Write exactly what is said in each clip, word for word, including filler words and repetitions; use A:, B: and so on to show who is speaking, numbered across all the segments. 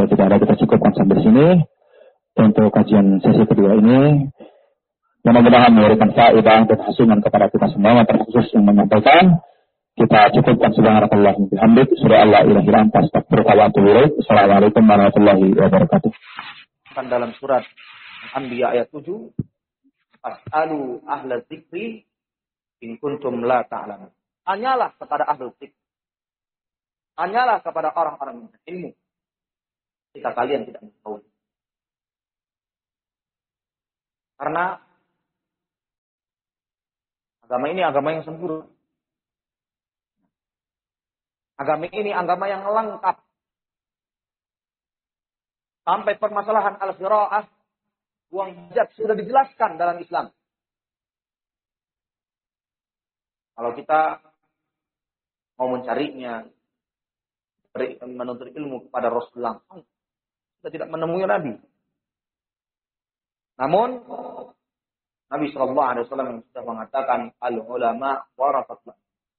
A: kalau tidak ada kita cukupkan sampai sini untuk kajian sesi kedua ini. Mudah-mudahan memberikan faedah dan hasilnya kepada kita semua, terkhusus yang menyampaikan. Kita cukupkan subhanakallahumma bihamdik, asyhadu an la ilaha illa anta, astaghfiruka wa atubu ilaik. Assalamualaikum warahmatullahi wabarakatuh.
B: Dalam surat Anbiya ayat tujuh, Fas'alu ahla dzikri in kuntum la ta'lamun. Tanyalah kepada ahli dzikr. Tanyalah kepada orang-orang yang berilmu. Jika kalian tidak mengetahui. Karena agama ini agama yang sempurna. Agama ini agama yang lengkap. Sampai permasalahan al-qiraah, buang hajat sudah dijelaskan dalam Islam. Kalau kita mau mencarinya, menuntut ilmu kepada Rasul langsung, kita tidak menemui Nabi. Namun, Nabi shallallahu alaihi wasallam sudah mengatakan, al-ulama warasatul.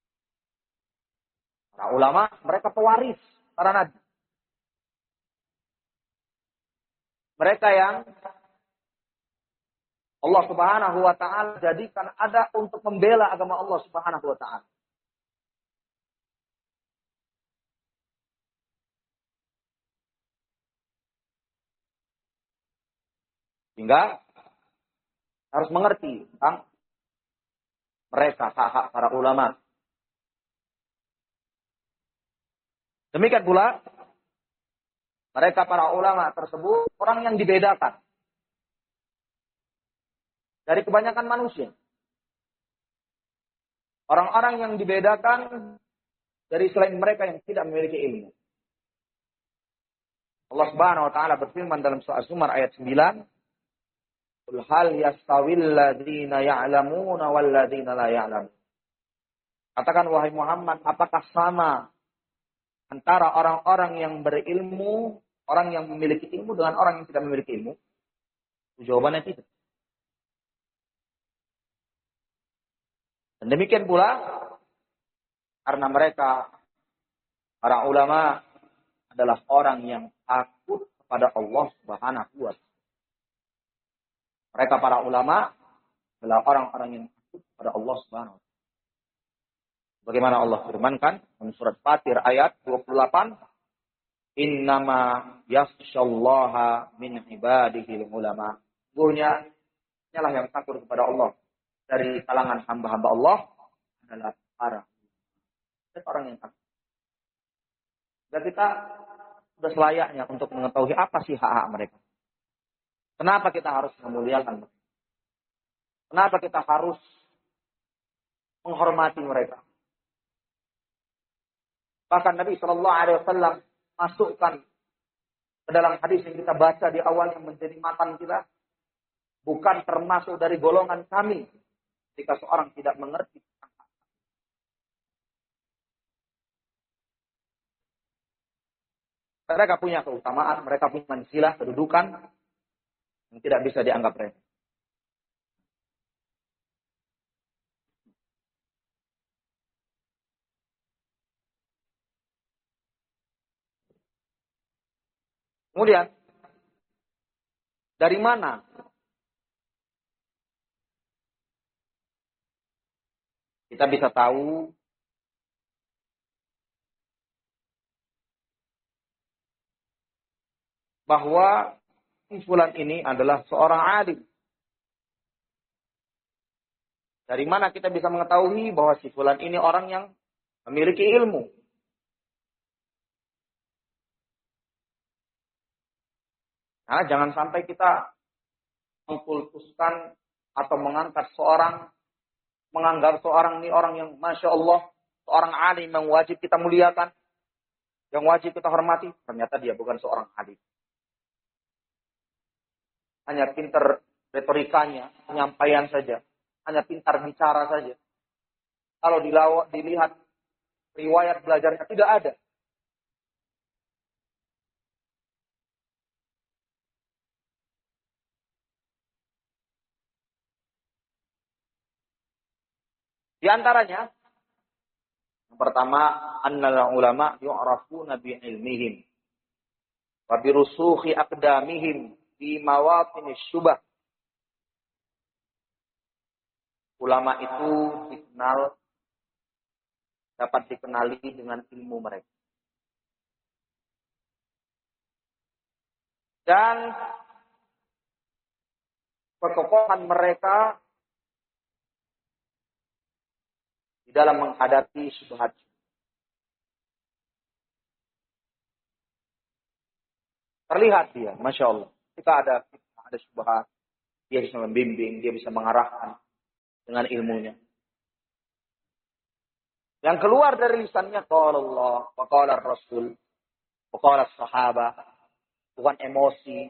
B: Para ulama, mereka pewaris para nabi. Mereka yang Allah Subhanahu wa taala jadikan ada untuk membela agama Allah Subhanahu wa taala. Sehingga harus mengerti tentang mereka, hak-hak para ulama. Demikian pula, mereka para ulama tersebut orang yang dibedakan dari kebanyakan manusia. Orang-orang yang dibedakan dari selain mereka yang tidak memiliki ilmu. Allah Subhanahu wa taala berfirman dalam surah Az-Zumar ayat sembilan, "Qul hal yastawil ladzina ya'lamuna wal ladzina la ya'lamun." Katakan wahai Muhammad, apakah sama antara orang-orang yang berilmu, orang yang memiliki ilmu dengan orang yang tidak memiliki ilmu? Jawabannya tidak. Dan demikian pula, karena mereka, para ulama, adalah orang yang takut kepada Allah Subhanahu wa taala. Mereka para ulama adalah orang-orang yang takut kepada Allah Subhanahu wa taala. Bagaimana Allah firmankan dalam surat Fatir ayat dua puluh delapan, "Innama yakhsyallaha min ibadihi ulama." Sesungguhnya hanyalah yang takut kepada Allah dari kalangan hamba-hamba Allah adalah para orang yang takut. Dan kita sudah selayaknya untuk mengetahui apa sih hak-hak mereka. Kenapa kita harus memuliakan mereka? Kenapa kita harus menghormati mereka? Bahkan Nabi shallallahu alaihi wasallam masukkan ke dalam hadis yang kita baca di awal yang menjadi matan kita, bukan termasuk dari golongan kami jika seorang tidak mengerti. Mereka punya keutamaan, mereka punya mansilah, kedudukan yang tidak bisa dianggap remeh. Kemudian, dari mana kita bisa tahu bahwa si fulan ini adalah seorang alim? Dari mana kita bisa mengetahui bahwa si fulan ini orang yang memiliki ilmu? Nah, jangan sampai kita mengkultuskan atau mengangkat seorang, menganggap seorang ini orang yang Masya Allah, seorang alim yang wajib kita muliakan, yang wajib kita hormati. Ternyata dia bukan seorang alim. Hanya pintar retorikanya, penyampaian saja. Hanya pintar bicara saja. Kalau dilihat riwayat belajarnya tidak ada. Di antaranya, yang pertama, annal ulama yu'rafuna bi ilmihim. wa birusukhi aqdamihim fi mawatin syubah. Ulama itu dikenal, dapat dikenali dengan ilmu mereka. Dan kekokohan mereka di dalam menghadapi syubhat. Terlihat dia, Masya Allah. Ketika ada, ada syubhat, dia bisa membimbing, dia bisa mengarahkan dengan ilmunya. Yang keluar dari lisannya, qala Allah, wa qala Rasul, wa qala sahabat, bukan emosi.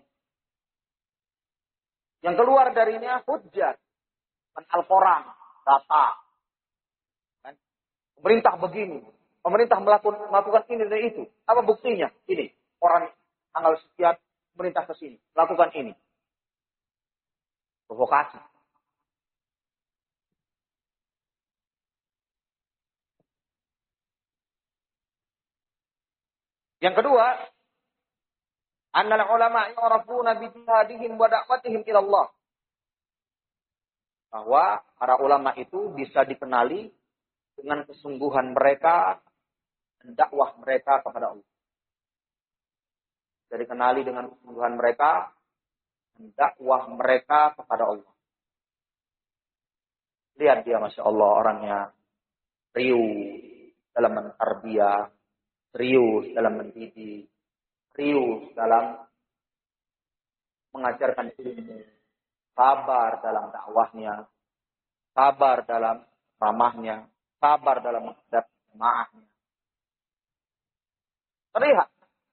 B: Yang keluar darinya hujjah, bukan Al-Quran, data. Kan? Pemerintah begini, pemerintah melakukan, melakukan ini dan itu. Apa buktinya? Ini, orang tanggal sekian, pemerintah ke sini, melakukan ini. Provokasi. Yang kedua, annal ulama yu'rafuna bi jihadihim wa da'watihim ila Allah. Bahwa para ulama itu bisa dikenali dengan kesungguhan mereka dan dakwah mereka kepada Allah. Bisa dikenali dengan kesungguhan mereka dan dakwah mereka kepada Allah. Lihat dia, Masya Allah, orangnya riuh dalam mentarbiyah, serius dalam mendidik, serius dalam mengajarkan ilmu, sabar dalam dakwahnya, sabar dalam ramahnya, sabar dalam menghadapi jemaahnya. Terlihat.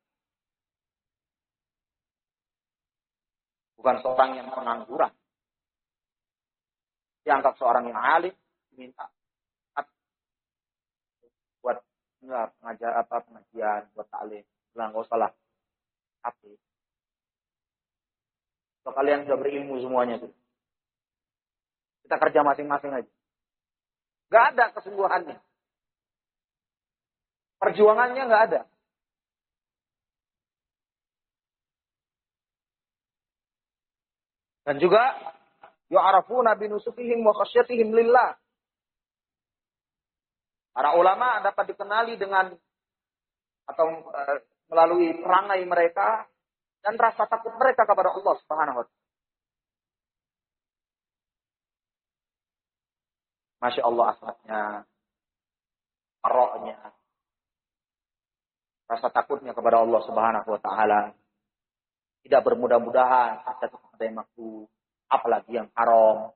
B: Bukan seorang yang pengangguran. Dianggap seorang yang alim, diminta buat enggak pengajar apa pengajian buat taklim, bilang enggak usah lah. Tapi kalau kalian sudah berilmu semuanya tuh, kita kerja masing-masing aja. Enggak ada kesungguhannya. Perjuangannya enggak ada. Dan juga yu'arafuna binusukihim wa khasyatihim lillah. Para ulama dapat dikenali dengan atau e, melalui perangai mereka dan rasa takut mereka kepada Allah Subhanahu wa taala. Masya Allah asmatnya, aroknya, rasa takutnya kepada Allah Subhanahu wa taala. Tidak bermudah-mudahan ada kepada yang makruh, apalagi yang haram.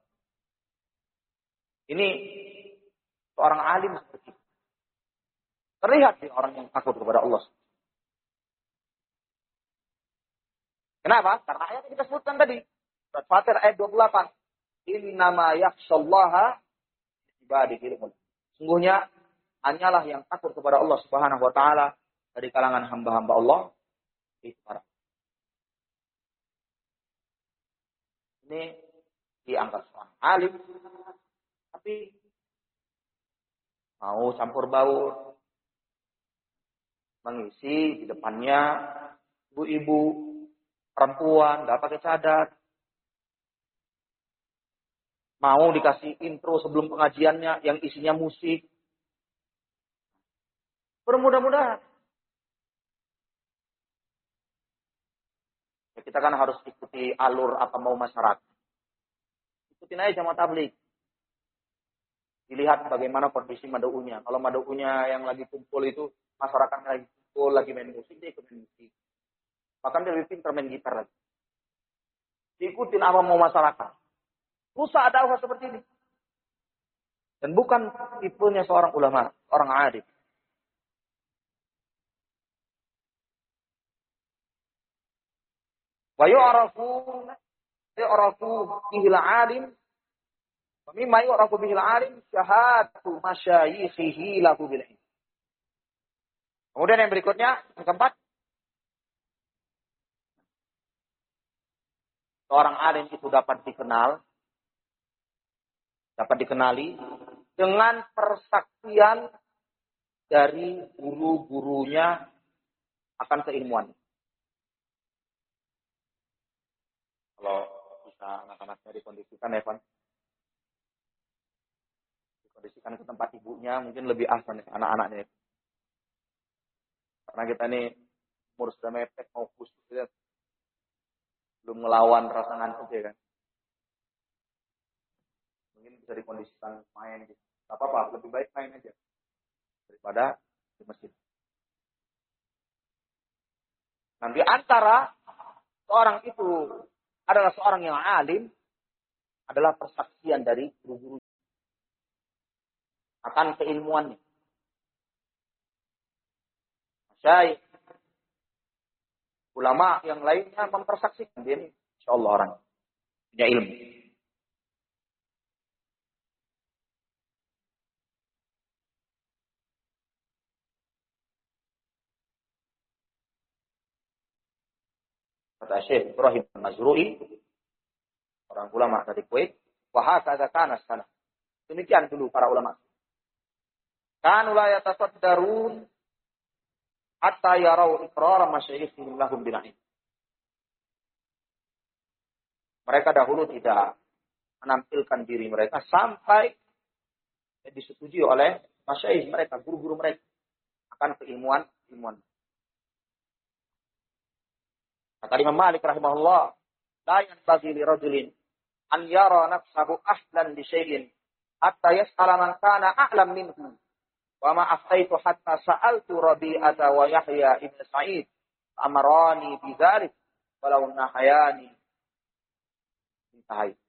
B: Ini seorang alim seperti itu. Terlihat di orang yang takut kepada Allah. Kenapa? Karena ayat yang kita sebutkan tadi. Surat Fatir ayat dua puluh delapan. Innama yakhshallaha ibadihi ulama. Sungguhnya hanyalah yang takut kepada Allah Subhanahu wa taala dari kalangan hamba-hamba Allah itu para. Ini dianggap seorang alim, tapi mau campur baur, mengisi di depannya ibu-ibu, perempuan, nggak pakai cadar, mau dikasih intro sebelum pengajiannya yang isinya musik, bermudah-mudahan. Kita kan harus ikuti alur apa mau masyarakat. Ikutin aja jamaah tabligh. Dilihat bagaimana kondisi mad'unya. Kalau mad'unya yang lagi kumpul itu, masyarakatnya lagi kumpul, lagi main musik, dia ikut main musik. Bahkan dia lebih pintar main gitar lagi. Diikutin apa mau masyarakat. Rusak dakwah seperti ini. Dan bukan tipenya seorang ulama, orang alim. Wa yu'rafu yu'rafu bihil alim wa mimma yu'rafu bihil alim syahadatu masyayikhihi lahu bil ilm. Kemudian yang berikutnya, yang keempat, seorang alim itu dapat dikenal, dapat dikenali dengan persaksian dari guru-gurunya akan keilmuan. bisa anak-anaknya dikondisikan, Evan. Dikondisikan ke tempat ibunya, mungkin lebih ahsan ya, anak-anaknya. Karena kita ini umur sudah mepet, mau khusus, ya. Belum ngelawan rasa ngantuk ya kan. Mungkin bisa dikondisikan main gitu. Gak apa-apa, lebih baik main aja daripada di masjid. Nanti antara seorang itu adalah seorang yang alim, adalah persaksian dari guru-guru akan keilmuannya. Syekh, ulama yang lainnya mempersaksikan dia ini, insyaallah orang punya ilmu. Kata Syekh Ibrahim Al-Mazrui, orang ulama dari Kuwait, wa hakadha kana salaf. Demikian dulu para ulama. Kanu la yatasaddarun hatta yarau iqrar masyayikhihim lahum bil ilm. Mereka dahulu tidak menampilkan diri mereka sampai disetujui oleh masyayikh mereka, guru-guru mereka akan keilmuan ilmuan. Kata Imam Malik rahimahullah, la yanbaghi li rajulin an yara nafsahu ahlan li syai'in hatta yas'ala man kana a'lam minhu. Wa ma aftaitu hatta sa'altu Rabi'ata wa Yahya ibn Sa'id amarani bidzalik walau nahayani. Intahai.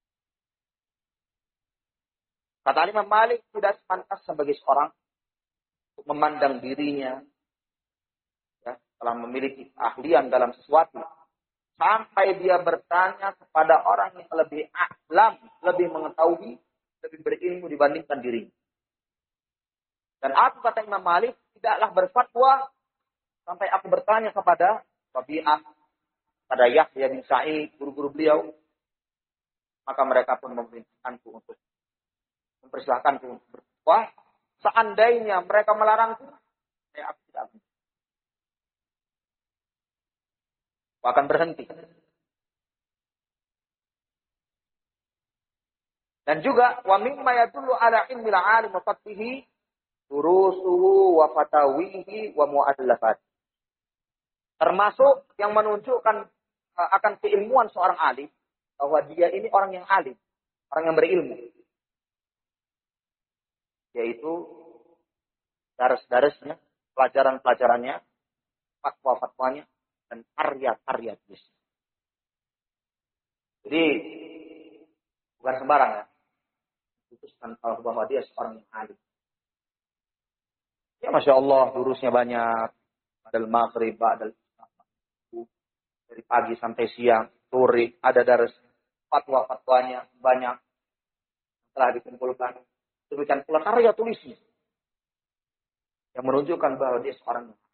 B: Kata Imam Malik, tidak pantas sebagai seorang untuk memandang dirinya ya, telah memiliki keahlian dalam sesuatu sampai dia bertanya kepada orang yang lebih ahlam, lebih mengetahui, lebih berilmu dibandingkan dirinya. Dan aku, kata Imam Malik, tidaklah berfatwa sampai aku bertanya kepada Rabi'ah, pada Yahya bin Sa'id, guru-guru beliau. Maka mereka pun memerintahkanku untuk mempersilahkanku untuk berfatwa. Seandainya mereka melarangku, saya aku tidak akan. Akan berhenti. Dan juga wa mimma yadullu ala ilmil alim wa fatihi durusuhu wa fatawihi wa mu'allafat. Termasuk yang menunjukkan uh, akan keilmuan seorang alim, bahwa dia ini orang yang alim, orang yang berilmu. Yaitu daras-darasnya, pelajaran-pelajarannya, fatwa-fatwanya, dan karya-karya tulis. Jadi bukan sembarang ya. Putuskan bahwa dia seorang yang alim. Ya Masya Allah, durusnya banyak. Ba'dal maghrib, ba'dal dari pagi sampai siang, sore, ada daras fatwa-fatwanya banyak. Telah dikumpulkan. Demikian pula karya tulisnya. Yang menunjukkan bahwa dia seorang yang